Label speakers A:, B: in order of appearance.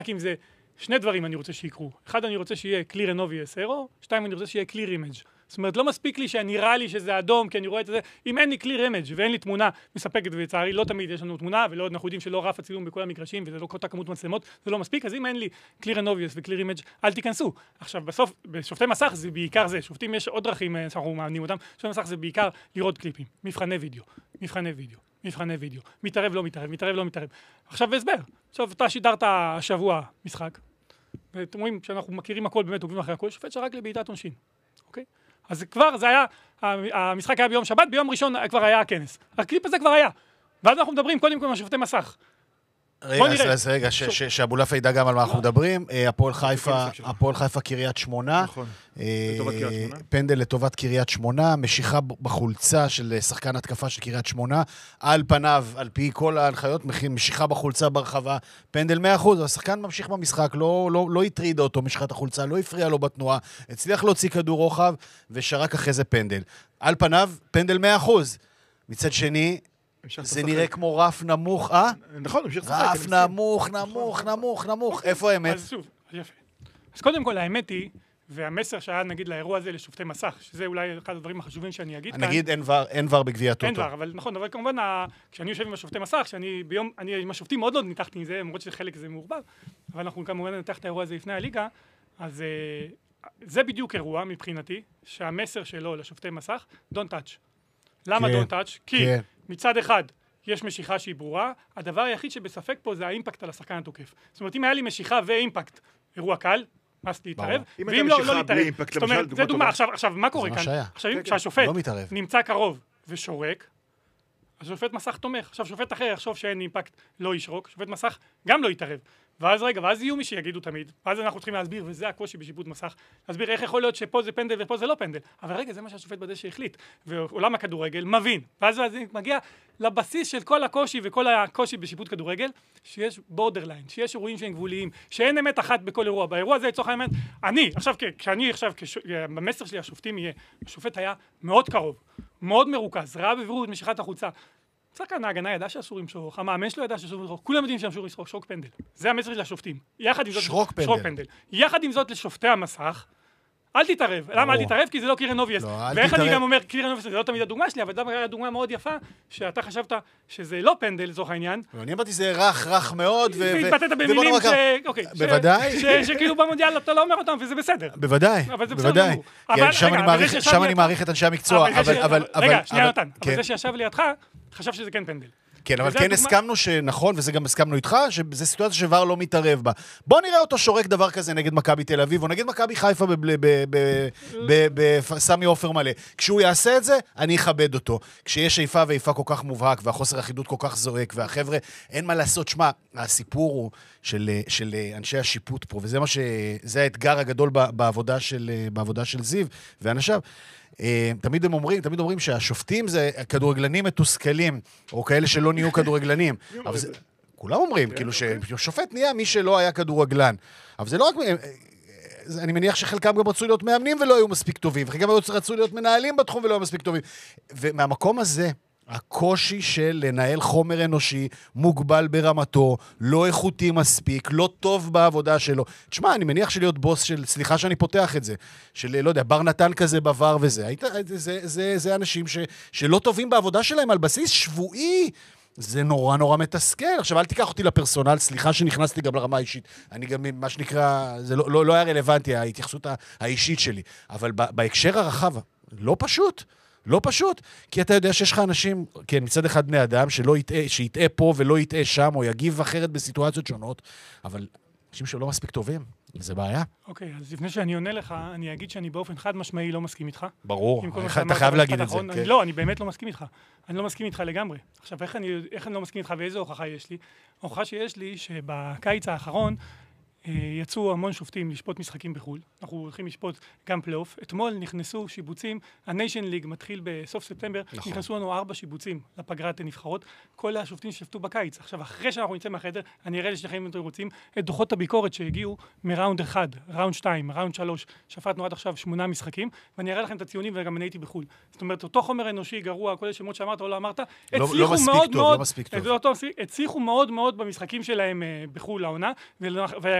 A: זה שני דברים אני רוצה שיקרו. אחד, אני רוצה שיהיה clear and obvious error, שתיים, אני רוצה שיהיה clear image. זאת אומרת, לא מספיק לי שנראה לי שזה אדום, כי אני רואה את זה. אם אין לי clear image ואין לי תמונה מספקת, ולצערי לא תמיד יש לנו תמונה, ולא אנחנו יודעים שלא רף הצילום בכל המגרשים, וזה לא אותה כמות מצלמות, זה לא מספיק. אז אם אין לי clear and obvious ו-clear image, אל תיכנסו. עכשיו, בסוף, בשופטי מסך זה בעיקר זה. שופטים יש עוד דרכים, שאנחנו מאמנים אותם. שופטי מסך זה בעיקר לראות קליפים, מבחני וידאו, מתערב, לא מתערב. עכשיו הסבר. עכשיו, אתה שידרת השבוע משחק, ואתם רואים שאנחנו מכירים הכל, באמת עוקבים אחרי הכל, שופט שרק לבעיטת עונשין. אוקיי? אז כבר זה היה, המשחק היה ביום שבת, ביום ראשון כבר היה הכנס. הקליפ הזה כבר היה. ואז אנחנו מדברים קודם כל עם השופטי מסך.
B: רגע, שאבולאפה ידע גם על מה אנחנו מדברים. הפועל חיפה קריית שמונה.
C: נכון. לטובת קריית שמונה.
B: פנדל לטובת קריית שמונה, משיכה בחולצה של שחקן התקפה של קריית שמונה. על פניו, על פי כל ההנחיות, משיכה בחולצה ברחבה, פנדל 100%. השחקן ממשיך במשחק, לא הטריד אותו משיכת החולצה, לא הפריע לו בתנועה, הצליח להוציא כדור רוחב, ושרק אחרי זה פנדל. על פניו, פנדל 100%. מצד שני, זה נראה כמו רף נמוך,
C: נכון, נמשיך לשחק.
B: רף נמוך. איפה האמת?
A: אז שוב, יפה. אז קודם כל, האמת היא, והמסר שהיה נגיד לאירוע הזה לשופטי מסך, שזה אולי אחד הדברים החשובים שאני אגיד כאן.
B: נגיד אין ור בגביע טוטו.
A: אין ור, אבל נכון, אבל כמובן, כשאני יושב עם השופטי מסך, אני עם השופטים מאוד לא ניתחתי עם זה, למרות שחלק זה מעורבב, אבל אנחנו כמובן נתח את האירוע הזה לפני הליגה, אז זה בדיוק אירוע מבחינתי, שהמסר שלו לשופטי מסך, don't touch. למה don't touch? כי מצד אחד, יש משיכה שהיא ברורה, הדבר היחיד שבספק פה זה האימפקט על השחקן התוקף. זאת אומרת, אם היה לי משיכה ואימפקט, אירוע קל, מס להתערב, ואם לא להתערב. זאת אומרת, זה דוגמה. עכשיו, מה קורה כאן? עכשיו, כשהשופט נמצא קרוב ושורק, אז שופט מסך תומך. עכשיו, שופט אחר יחשוב שאין אימפקט, לא ישרוק, שופט מסך גם לא יתערב. ואז יהיו מי שיגידו תמיד, ואז אנחנו צריכים להסביר, וזה הקושי בשיפוט מסך, להסביר איך יכול להיות שפה זה פנדל ופה זה לא פנדל. אבל רגע, זה מה שהשופט בדשא החליט. ועולם הכדורגל מבין. ואז זה מגיע לבסיס של כל הקושי וכל הקושי בשיפוט כדורגל, שיש בורדרליין, שיש אירועים שהם גבוליים, שאין אמת אחת בכל אירוע. באירוע הזה לצורך האמת, במסר שלי השופטים יהיה, השופט היה מאוד קרוב, מאוד מרוכז, ראה בבירור את משיכת החוצה. שחקן ההגנה ידע שאסור למשוך, המאמן שלו ידע שאסור למשוך, כולם יודעים שאסור למשוך, שרוק פנדל. זה המסר של השופטים. שרוק פנדל. יחד עם זאת לשופטי המסך, אל תתערב. למה אל תתערב? כי זה לא קלירן אובייס. ואיך אני גם אומר, קלירן אובייס זה לא תמיד הדוגמה שלי, אבל דווקא דוגמה מאוד יפה, שאתה חשבת שזה לא פנדל לצורך העניין.
B: אני אמרתי, זה רך מאוד,
A: והתבטאת במילים שכאילו במונדיאל אתה לא אומר אותם, וזה בסדר.
B: בוודאי. שם אני מעריך את אנשי המקצוע.
A: רגע, שנייה נתן. אבל זה שישב לידך, חשב שזה כן פנדל.
B: כן, אבל כן הסכמנו שנכון, וזה גם הסכמנו איתך, שזו סיטואציה שוואר לא מתערב בה. בוא נראה אותו שורק דבר כזה נגד מכבי תל אביב, או נגד מכבי חיפה בסמי עופר מלא. כשהוא יעשה את זה, אני אכבד אותו. כשיש איפה ואיפה כל כך מובהק, והחוסר אחידות כל כך זועק, והחבר'ה, אין מה לעשות. שמה, הסיפור הוא של אנשי השיפוט פה, וזה האתגר הגדול בעבודה של זיו ואנשיו. תמיד אומרים שהשופטים זה כדורגלנים מתוסכלים, או כאלה שלא נהיו כדורגלנים. כולם אומרים, כאילו ששופט נהיה מי שלא היה כדורגלן. אבל זה לא רק... אני מניח שחלקם גם רצו להיות מאמנים ולא היו מספיק טובים, וחלקם רצו להיות מנהלים בתחום ולא היו מספיק טובים. ומהמקום הזה, הקושי של לנהל חומר אנושי מוגבל ברמתו, לא איכותי מספיק, לא טוב בעבודה שלו. תשמע, אני מניח שלהיות בוס של, סליחה שאני פותח את זה, של, לא יודע, בר נתן כזה בעבר וזה, זה אנשים שלא טובים בעבודה שלהם על בסיס שבועי. זה נורא מתסכל. עכשיו, אל תיקח אותי לפרסונל, סליחה שנכנסתי גם לרמה האישית. אני גם, מה שנקרא, זה לא היה רלוונטי, ההתייחסות האישית שלי. אבל בהקשר הרחב, לא פשוט, כי אתה יודע שיש לך אנשים, כן, מצד אחד בני אדם, שיטעה פה ולא יטעה שם, או יגיב אחרת בסיטואציות שונות, אבל אנשים שלא מספיק טובים, זה בעיה.
A: אוקיי, אז לפני שאני עונה לך, אני אגיד שאני באופן חד משמעי לא מסכים איתך.
B: ברור, אתה חייב להגיד את זה.
A: לא, אני באמת לא מסכים איתך. אני לא מסכים איתך לגמרי. עכשיו, איך אני לא מסכים איתך ואיזו הוכחה יש לי? ההוכחה שיש לי שבקיץ האחרון, יצאו המון שופטים לשפוט משחקים בחו"ל. אנחנו הולכים לשפוט גם פלייאוף. אתמול נכנסו שיבוצים, הניישן ליג מתחיל בסוף ספטמבר, נכנסו לנו 4 שיבוצים לפגרת הנבחרות. כל השופטים שפטו בקיץ. עכשיו, אחרי שאנחנו נצא מהחדר, אני אראה לשניכם אם אתם רוצים את דוחות הביקורת שהגיעו מראונד 1, ראונד 2, ראונד 3, שפטנו עד עכשיו 8 משחקים, ואני אראה לכם את הציונים וגם אני הייתי בחו"ל. זאת אומרת, אותו חומר אנושי גרוע, כל השמות שאמרת או לא אמרת, הצליחו מאוד מאוד במשחקים שלהם בחו"ל העונה,